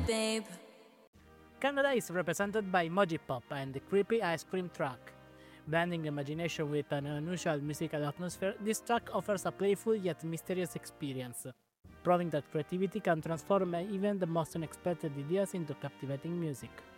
babe. Canada is represented by Moji Pop and the creepy ice cream truck. Blending the imagination with an unusual musical atmosphere, this track offers a playful yet mysterious experience, proving that creativity can transform even the most unexpected ideas into captivating music.